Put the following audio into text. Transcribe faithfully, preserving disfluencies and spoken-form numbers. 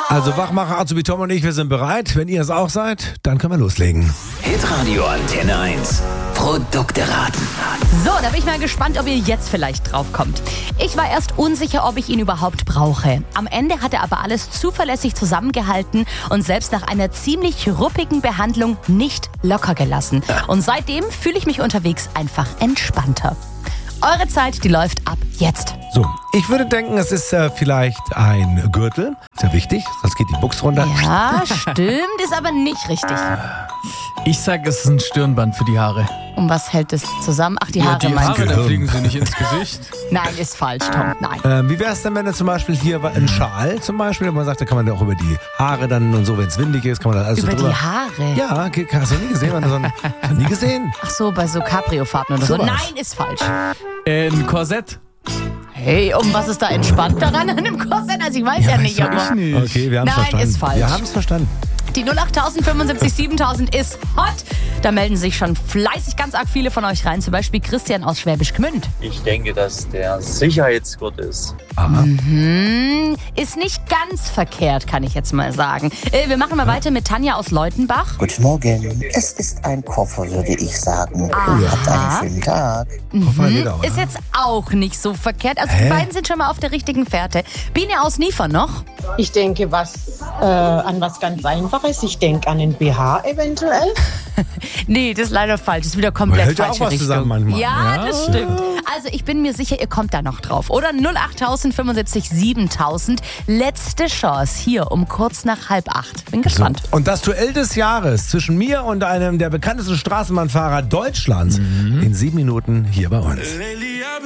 Also Wachmacher Azubi Tom und ich, wir sind bereit. Wenn ihr es auch seid, dann können wir loslegen. Hitradio Antenne eins. Produkte raten. So, da bin ich mal gespannt, ob ihr jetzt vielleicht drauf kommt. Ich war erst unsicher, ob ich ihn überhaupt brauche. Am Ende hat er aber alles zuverlässig zusammengehalten und selbst nach einer ziemlich ruppigen Behandlung nicht locker gelassen. Und seitdem fühle ich mich unterwegs einfach entspannter. Eure Zeit, die läuft ab jetzt. So, ich würde denken, es ist äh, vielleicht ein Gürtel. Ist ja wichtig, sonst geht die Buchs runter. Ja, stimmt, ist aber nicht richtig. Ich sag, es ist ein Stirnband für die Haare. Um was hält es zusammen? Ach, die Ja, Haare die meinst Haare, du? da fliegen sie nicht ins Gesicht. Nein, ist falsch, Tom. Nein. Ähm, wie wäre es denn, wenn er zum Beispiel hier ein Schal zum Beispiel, man sagt, da kann man ja auch über die Haare dann und so, wenn es windig ist, kann man dann alles Über so die drüber. Haare? Ja, ge- hast du nie gesehen? Wenn du so ein, hast du nie gesehen? Ach so, bei so Cabrio-Fahrten oder so. Sowas. Nein, ist falsch. Äh, ein Korsett. Hey, um was ist da entspannt daran an dem Korsett? Also ich weiß ja, nicht, weiß ich aber nicht. Okay, wir haben es Nein, verstanden. ist falsch. Wir haben es verstanden. die null acht fünfundsiebzig siebentausend ist hot. Da melden sich schon fleißig ganz arg viele von euch rein. Zum Beispiel Christian aus Schwäbisch Gmünd. Ich denke, dass der Sicherheitsgurt ist. Aha. Mhm. Ist nicht ganz verkehrt, kann ich jetzt mal sagen. Äh, wir machen mal weiter mit Tanja aus Leutenbach. Guten Morgen. Es ist ein Koffer, würde ich sagen. Aha. Habt einen schönen Tag. Koffer geht auch, Ist ne? jetzt auch nicht so verkehrt. Also Hä? die beiden sind schon mal auf der richtigen Fährte. Biene aus Niefer noch. Ich denke was äh, an was ganz Einfaches. Ich denke an den B H eventuell. Nee, das ist leider falsch. Das ist wieder Man komplett hält ja falsche auch was Richtung. zusammen manchmal. Ja, Ja. das stimmt. Also ich bin mir sicher, ihr kommt da noch drauf. Oder null acht fünfundsiebzig siebentausend. Letzte Chance hier um kurz nach halb acht. Bin So. gespannt. Und das Duell des Jahres zwischen mir und einem der bekanntesten Straßenbahnfahrer Deutschlands in sieben Minuten hier bei uns.